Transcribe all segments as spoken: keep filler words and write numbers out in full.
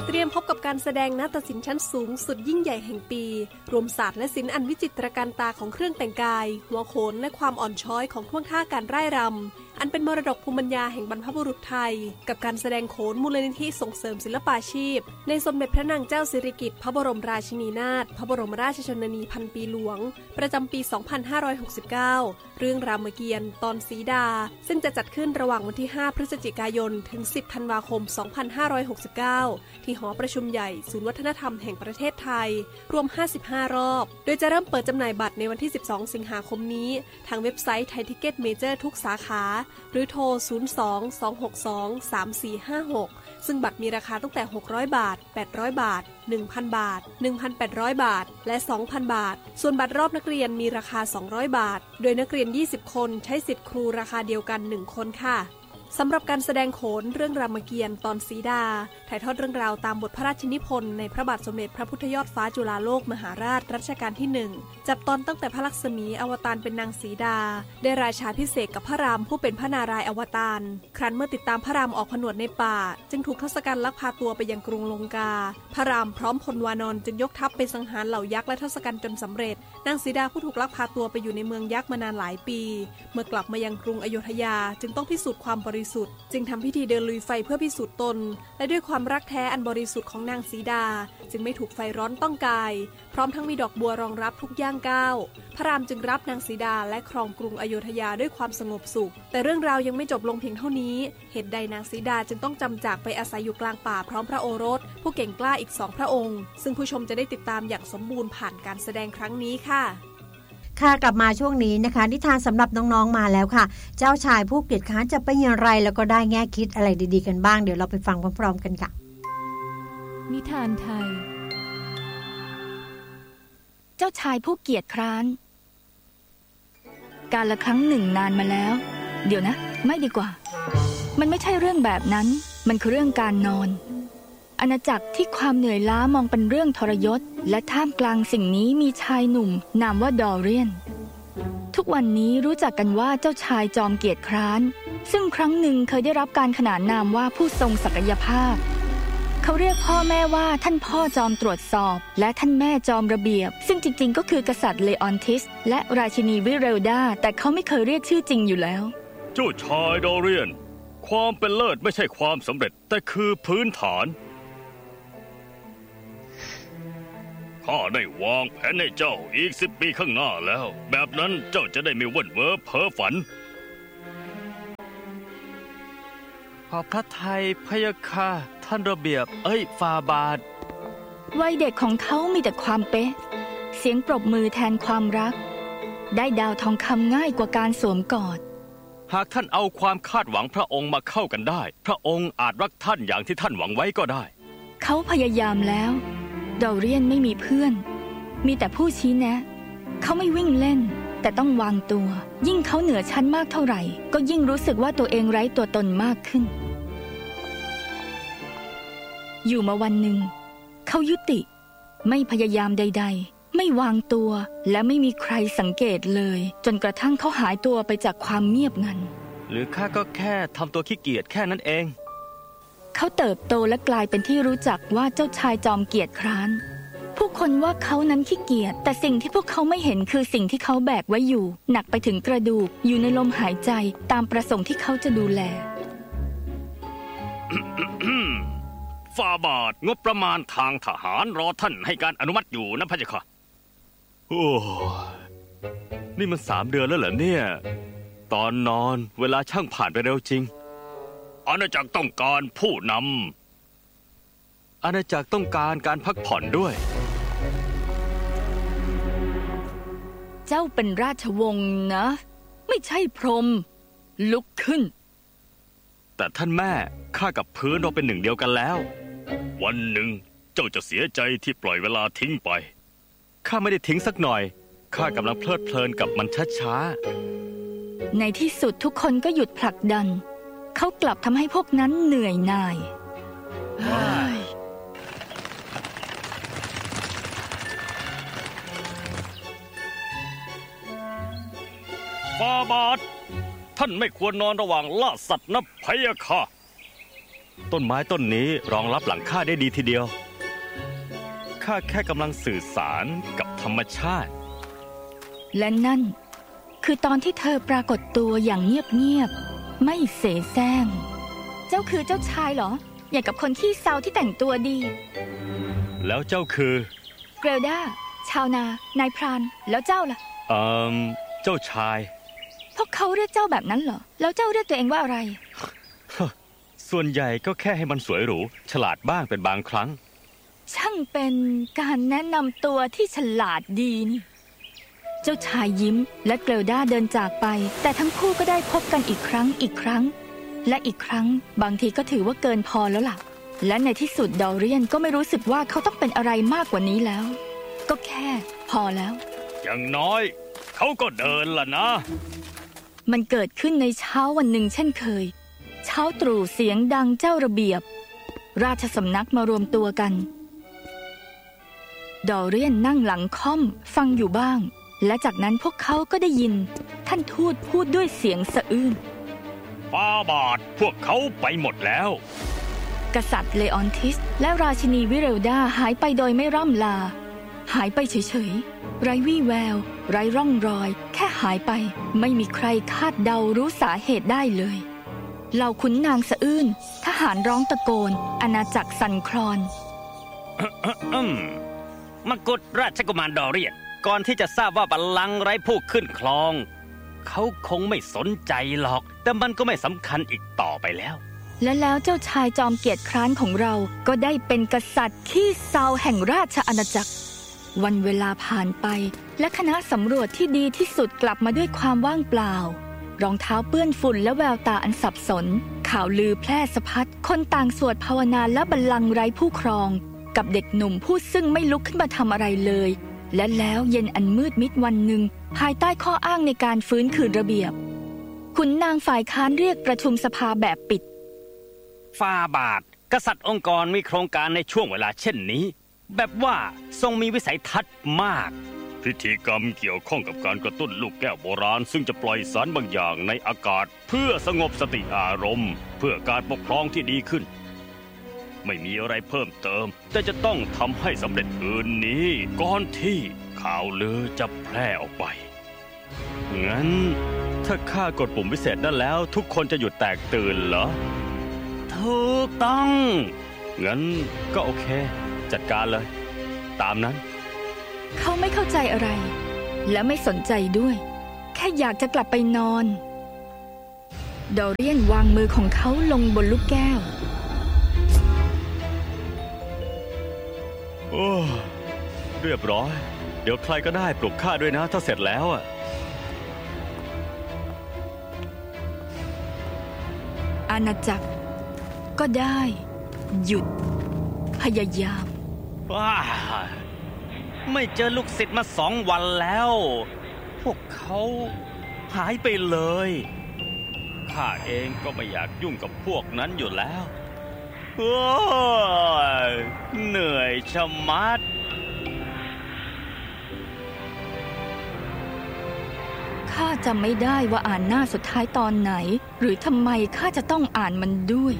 เตรียมพบกับการแสดงนาฏศิลป์ชั้นสูงสุดยิ่งใหญ่แห่งปีรวมศาสตร์และศิลป์อันวิจิตรการตาของเครื่องแต่งกายหัวโขนและความอ่อนช้อยของท่วงท่าการร่ายรำอันเป็นมรดกภูมิปัญญาแห่งบรรพบุรุษไทยกับการแสดงโขนมูลนิธิส่งเสริมศิลปาชีพในสมเด็จพระนางเจ้าสิริกิติ์พระบรมราชินีนาถพระบรมราชชนนีพันปีหลวงประจำปี สองพันห้าร้อยหกสิบเก้า เรื่องรามเกียรติ์ตอนสีดาซึ่งจะจัดขึ้นระหว่างวันที่ห้าพฤศจิกายนถึงสิบธันวาคมสองพันห้าร้อยหกสิบเก้าที่หอประชุมใหญ่ศูนย์วัฒนธรรมแห่งประเทศไทยรวมห้าสิบห้ารอบโดยจะเริ่มเปิดจำหน่ายบัตรในวันที่สิบสองสิงหาคมนี้ทางเว็บไซต์ไทยทิเก็ตเมเจอร์ทุกสาขาหรือโทรศูนย์ สอง สอง หก สอง สาม สี่ ห้า หกซึ่งบัตรมีราคาตั้งแต่หกร้อยบาทแปดร้อยบาท หนึ่งพันบาท หนึ่งพันแปดร้อยบาทและ สองพันบาทส่วนบัตรรอบนักเรียนมีราคาสองร้อยบาทโดยนักเรียนยี่สิบคนใช้สิทธิ์ครูราคาเดียวกันหนึ่งคนค่ะสำหรับการแสดงโขนเรื่องรามเกียรติ์ตอนสีดาถ่ายทอดเรื่องราวตามบทพระราชนิพนธ์ในพระบาทสมเด็จพระพุทธยอดฟ้าจุฬาโลกมหาราชรัชกาลที่หนึ่งจับตอนตั้งแต่พระลักษมีอวตารเป็นนางสีดาได้ราชาพิเศษกับพระรามผู้เป็นพระนารายณ์อวตารครั้นเมื่อติดตามพระรามออกผนวดในป่าจึงถูกทศกัณฐ์ลักพาตัวไปยังกรุงลงกาพระรามพร้อมพลวานนท์จึงยกทัพไปสังหารเหล่ายักษ์และทศกัณฐ์จนสำเร็จนางสีดาผู้ถูกลักพาตัวไปอยู่ในเมืองยักษ์มานานหลายปีเมื่อกลับมายังกรุงอโยธยาจึงต้องพิสูจน์ความบริสุทธิ์จึงทำพิธีเดินลุยไฟเพื่อพิสูจน์ตนและด้วยความรักแท้อันบริสุทธิ์ของนางสีดาจึงไม่ถูกไฟร้อนต้องกายพร้อมทั้งมีดอกบัวรองรับทุกย่างก้าวพระรามจึงรับนางสีดาและครองกรุงอโยธยาด้วยความสงบสุขแต่เรื่องราวยังไม่จบลงเพียงเท่านี้เหตุใดนางสีดาจึงต้องจำจากไปอาศัยอยู่กลางป่าพร้อมพระโอรสผู้เก่งกล้าอีกสองพระองค์ซึ่งผู้ชมจะได้ติดตามอย่างสมบูรณ์ผ่านการแสดงครั้งนี้ค่ะค่ะกลับมาช่วงนี้นะคะนิทานสำหรับน้องๆมาแล้วค่ะเจ้าชายผู้เกียจคร้านจะเป็นอย่างไรแล้วก็ได้แง่คิดอะไรดีๆกันบ้างเดี๋ยวเราไปฟังพร้อมๆกันค่ะนิทานไทยเจ้าชายผู้เกียจคร้านกาลละครั้งหนึ่งนานมาแล้วเดี๋ยวนะไม่ดีกว่ามันไม่ใช่เรื่องแบบนั้นมันคือเรื่องการนอนอาณาจักรที่ความเหนื่อยล้ามองเป็นเรื่องทรยศและท่ามกลางสิ่งนี้มีชายหนุ่มนามว่าดอเรียนทุกวันนี้รู้จักกันว่าเจ้าชายจอมเกียจคร้านซึ่งครั้งหนึ่งเคยได้รับการขนานนามว่าผู้ทรงศักยภาพเขาเรียกพ่อแม่ว่าท่านพ่อจอมตรวจสอบและท่านแม่จอมระเบียบซึ่งจริงๆก็คือกษัตริย์เลออนทิสและราชินีวิเรลดาแต่เขาไม่เคยเรียกชื่อจริงอยู่แล้วเจ้าชายดอเรียนความเป็นเลิศไม่ใช่ความสำเร็จแต่คือพื้นฐานข้าได้วางแผนให้เจ้าอีกสิบปีข้างหน้าแล้วแบบนั้นเจ้าจะได้ไม่วุ่นเวอเพ้อฝันขอพระทัยพะยะค่ะท่านระเบียบเอ้ยฟาบาทวัยเด็กของเขามีแต่ความเป๊ะเสียงปรบมือแทนความรักได้ดาวทองคำง่ายกว่าการสวมกอดหากท่านเอาความคาดหวังพระองค์มาเข้ากันได้พระองค์อาจรักท่านอย่างที่ท่านหวังไว้ก็ได้เขาพยายามแล้วดอเรียนไม่มีเพื่อนมีแต่ผู้ชี้แนะเขาไม่วิ่งเล่นแต่ต้องวางตัวยิ่งเขาเหนือชั้นมากเท่าไหร่ก็ยิ่งรู้สึกว่าตัวเองไร้ตัวตนมากขึ้นอยู่มาวันหนึ่งเขายุติไม่พยายามใดๆไม่วางตัวและไม่มีใครสังเกตเลยจนกระทั่งเขาหายตัวไปจากความเงียบงันหรือข้าก็แค่ทำตัวขี้เกียจแค่นั้นเองเขาเติบโตและกลายเป็นที่รู้จักว่าเจ้าชายจอมเกียจคร้านผู้คนว่าเขานั้นขี้เกียจแต่สิ่งที่พวกเขาไม่เห็นคือสิ่งที่เขาแบกไว้อยู่หนักไปถึงกระดูกอยู่ในลมหายใจตามประสงค์ที่เขาจะดูแลฟาบาทงบประมาณทางทหารรอท่านให้การอนุมัติอยู่นะพะเจ้าค่ะโอ้นี่มันสามเดือนแล้วเหรอเนี่ยตอนนอนเวลาช่างผ่านไปเร็วจริงอาณาจักรต้องการผู้นำอาณาจักรต้องการการพักผ่อนด้วยเจ้าเป็นราชวงศ์นะไม่ใช่พรหมลุกขึ้นแต่ท่านแม่ข้ากับพื้นเราเป็นหนึ่งเดียวกันแล้ววันหนึ่งเจ้าจะเสียใจที่ปล่อยเวลาทิ้งไปข้าไม่ได้ทิ้งสักหน่อยข้ากำลังเพลิดเพลินกับมันช้าๆในที่สุดทุกคนก็หยุดผลักดันเขากลับทำให้พวกนั้นเหนื่อยหน่ายฟาบาทท่านไม่ควรนอนระหว่างล่าสัตว์นะพะยะค่ะต้นไม้ต้นนี้รองรับหลังข้าได้ดีทีเดียวข้าแค่กำลังสื่อสารกับธรรมชาติและนั่นคือตอนที่เธอปรากฏตัวอย่างเงียบๆไม่เสแสร้งเจ้าคือเจ้าชายเหรออย่างกับคนขี้เศร้าที่แต่งตัวดีแล้วเจ้าคือเกรลดาชาวนานายพรานแล้วเจ้าล่ะเอ่อเจ้าชายพวกเขาเรียกเจ้าแบบนั้นเหรอแล้วเจ้าเรียกตัวเองว่าอะไรส่วนใหญ่ก็แค่ให้มันสวยหรูฉลาดบ้างเป็นบางครั้งช่างเป็นการแนะนำตัวที่ฉลาดดีนี่เจ้าชายยิ้มและเกลดาเดินจากไปแต่ทั้งคู่ก็ได้พบกันอีกครั้งอีกครั้งและอีกครั้งบางทีก็ถือว่าเกินพอแล้วล่ะและในที่สุดดอเรียนก็ไม่รู้สึกว่าเขาต้องเป็นอะไรมากกว่านี้แล้วก็แค่พอแล้วอย่างน้อยเขาก็เดินล่ะนะมันเกิดขึ้นในเช้าวันหนึ่งเช่นเคยเช้าตรู่เสียงดังเจ้าระเบียบราชสำนักมารวมตัวกันดอเรียนนั่งหลังค่อมฟังอยู่บ้างและจากนั้นพวกเขาก็ได้ยินท่านทูตพูดด้วยเสียงสะอื้นฟาบาทพวกเขาไปหมดแล้วกษัตริย์เลออนทิสและราชินีวิเรลดาหายไปโดยไม่ร่ำลาหายไปเฉยๆไร้วี่แววไร้ร่องรอยแค่หายไปไม่มีใครคาดเดารู้สาเหตุได้เลยเหล่าขุนนางสะอื้นทหารร้องตะโกนอาณาจักรสั่นคลอนมกุฎราชกุมารดอเรียนก่อนที่จะทราบว่าบัลลังก์ไร้ผู้ขึ้นครองเขาคงไม่สนใจหรอกแต่มันก็ไม่สำคัญอีกต่อไปแล้วและแล้วเจ้าชายจอมเกียรติคร้านของเราก็ได้เป็นกษัตริย์ขี้เศร้าแห่งราชอาณาจักรวันเวลาผ่านไปและคณะสำรวจที่ดีที่สุดกลับมาด้วยความว่างเปล่ารองเท้าเปื้อนฝุ่นและแววตาอันสับสนข่าวลือแพร่สะพัดคนต่างสวดภาวนาและบัลลังก์ไร้ผู้ครองกับเด็กหนุ่มผู้ซึ่งไม่ลุกขึ้นมาทำอะไรเลยและแล้วเย็นอันมืดมิดวันหนึ่งภายใต้ข้ออ้างในการฟื้นคืนระเบียบขุนนางฝ่ายค้านเรียกประชุมสภาแบบปิดฟาบาทกษัตริย์องค์กรมีโครงการในช่วงเวลาเช่นนี้แบบว่าทรงมีวิสัยทัศน์มากพิธีกรรมเกี่ยวข้องกับการกระตุ้นลูกแก้วโบราณซึ่งจะปล่อยสารบางอย่างในอากาศเพื่อสงบสติอารมณ์เพื่อการปกครองที่ดีขึ้นไม่มีอะไรเพิ่มเติมแต่จะต้องทำให้สำเร็จคืนนี้ก่อนที่ข่าวลือจะแพร่ออกไปงั้นถ้าข้ากดปุ่มวิเศษนั่นแล้วทุกคนจะหยุดแตกตื่นเหรอถูกต้องงั้นก็โอเคจัดการเลยตามนั้นเขาไม่เข้าใจอะไรและไม่สนใจด้วยแค่อยากจะกลับไปนอนดอเรียนวางมือของเขาลงบนลูกแก้วโอ้เรียบร้อยเดี๋ยวใครก็ได้ปลุกข้าด้วยนะถ้าเสร็จแล้วอ่ะอาณาจักรก็ได้หยุดพยายามว้าไม่เจอลูกศิษย์มาสองวันแล้วพวกเขาหายไปเลยข้าเองก็ไม่อยากยุ่งกับพวกนั้นอยู่แล้วโอ้ยเหนื่อยชะมัดข้าจำไม่ได้ว่าอ่านหน้าสุดท้ายตอนไหนหรือทำไมข้าจะต้องอ่านมันด้วย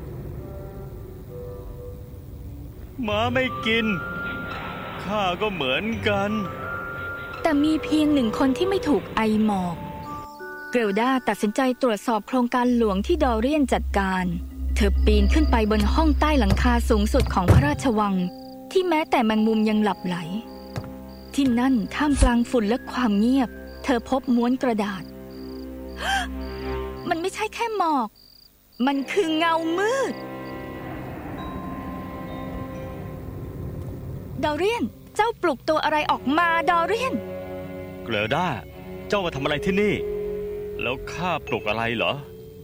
หมาไม่กินข้าก็เหมือนกันแต่มีเพียงหนึ่งคนที่ไม่ถูกไอหมอกเกลดาตัดสินใจตรวจสอบโครงการหลวงที่ดอเรียนจัดการเธอปีนขึ้นไปบนห้องใต้หลังคาสูงสุดของพระราชวังที่แม้แต่แมงมุมยังหลับไหลที่นั่นท่ามกลางฝุ่นและความเงียบเธอพบม้วนกระดาษ มันไม่ใช่แค่หมอกมันคือเงามืดดอเรียนเจ้าปลุกตัวอะไรออกมาดอเรียนเกลดาเจ้ามาทำอะไรที่นี่แล้วข้าปลุกอะไรเหรอ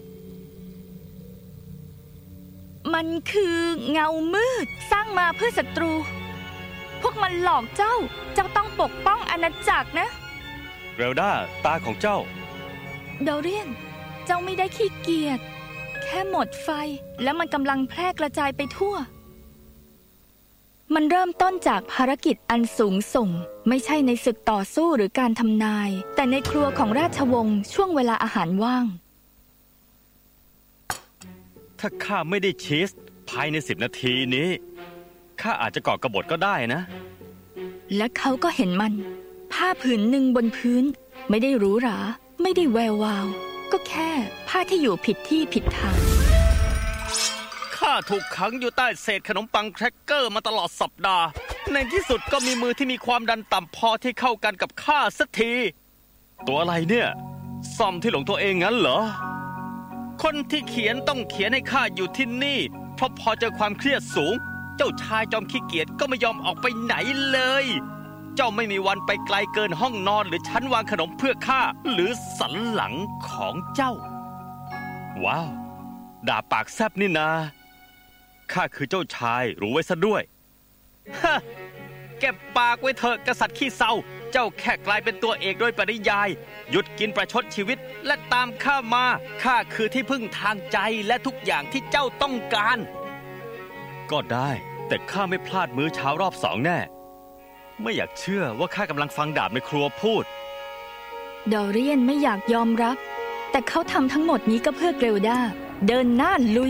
มันคือเงามืดสร้างมาเพื่อศัตรูพวกมันหลอกเจ้าเจ้าต้องปกป้องอาณาจักรนะเกลดาตาของเจ้าดอเรียนเจ้าไม่ได้ขี้เกียจแค่หมดไฟแล้วมันกำลังแพร่กระจายไปทั่วมันเริ่มต้นจากภารกิจอันสูงส่งไม่ใช่ในศึกต่อสู้หรือการทำนายแต่ในครัวของราชวงศ์ช่วงเวลาอาหารว่างถ้าข้าไม่ได้ชีสภายในสิบนาทีนี้ข้าอาจจะก่อกบฏก็ได้นะและเขาก็เห็นมันผ้าผืนหนึ่งบนพื้นไม่ได้หรูหราไม่ได้แวววาวก็แค่ผ้าที่อยู่ผิดที่ผิดทางข้าถูกขังอยู่ใต้เศษขนมปังแครกเกอร์มาตลอดสัปดาห์ในที่สุดก็มีมือที่มีความดันต่ำพอที่เข้ากันกับข้าสักทีตัวอะไรเนี่ยซ่อมที่หลงตัวเองงั้นเหรอคนที่เขียนต้องเขียนให้ข้าอยู่ที่นี่เพราะพอเจอความเครียดสูงเจ้าชายจอมขี้เกียจก็ไม่ยอมออกไปไหนเลยเจ้าไม่มีวันไปไกลเกินห้องนอนหรือชั้นวางขนมเพื่อข้าหรือสันหลังของเจ้าว้าวด่าปากแซบนี่นาข้าคือเจ้าชายรู้ไว้ซะด้วยฮะเก็บปากไว้เถอะกษัตริย์ขี้เศร้าเจ้าแค่กลายเป็นตัวเอกโดยปริยายหยุดกินประชดชีวิตและตามข้ามาข้าคือที่พึ่งทางใจและทุกอย่างที่เจ้าต้องการก็ได้แต่ข้าไม่พลาดมื้อเช้ารอบสองแน่ไม่อยากเชื่อว่าข้ากำลังฟังดาบในครัวพูดดอเรียนไม่อยากยอมรับแต่เขาทำทั้งหมดนี้ก็เพื่อเกลด้าเดินหน้าลุย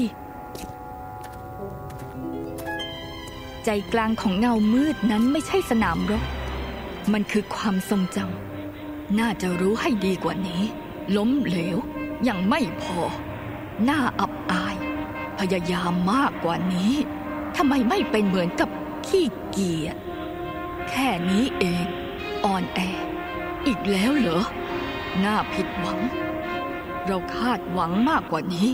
ใจกลางของเงามืดนั้นไม่ใช่สนามรบมันคือความทรงจำน่าจะรู้ให้ดีกว่านี้ล้มเหลวยังไม่พอน่าอับอายพยายามมากกว่านี้ทำไมไม่เป็นเหมือนกับขี้เกียจแค่นี้เองอ่อนแออีกแล้วเหรอน่าผิดหวังเราคาดหวังมากกว่านี้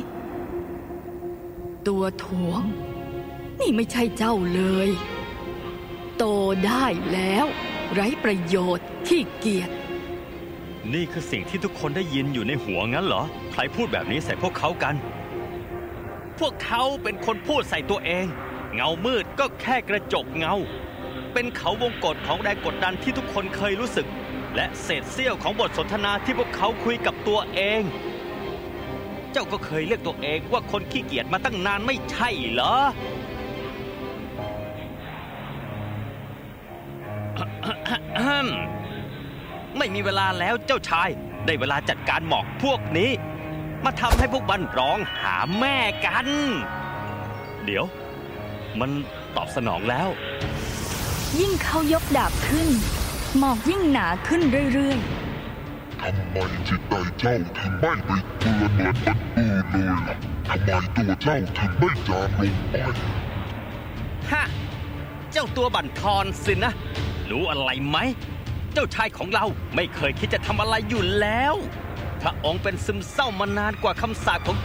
ตัวทวงนี่ไม่ใช่เจ้าเลยโตได้แล้วไร้ประโยชน์ขี้เกียจนี่คือสิ่งที่ทุกคนได้ยินอยู่ในหัวงั้นเหรอใครพูดแบบนี้ใส่พวกเขากันพวกเขาเป็นคนพูดใส่ตัวเองเงามืดก็แค่กระจกเงาเป็นเขาวงกตของแรงกดดันที่ทุกคนเคยรู้สึกและเศษเสี้ยวของบทสนทนาที่พวกเขาคุยกับตัวเองเจ้าก็เคยเรียกตัวเองว่าคนขี้เกียจมาตั้งนานไม่ใช่เหรอไม่มีเวลาแล้วเจ้าชายได้เวลาจัดการหมอกพวกนี้มาทำให้พวกมันร้องหาแม่กันเดี๋ยวมันตอบสนองแล้วยิ่งเขายกดาบขึ้นหมอกยิ่งหนาขึ้นเรื่อยๆทำไมจิตใจเจ้าถึงไม่ไปเตือนเหมือนคนอื่นเลยล่ะทำไมตัวเจ้าถึงไม่จางลงไปฮะเจ้าตัวบั่นทอนสินะรู้อะไรไหมเจ้าชายของเราไม่เคยคิดจะทำอะไรอยู่แล้วพระองค์เป็นซึมเศร้ามานานกว่าคำสาปของ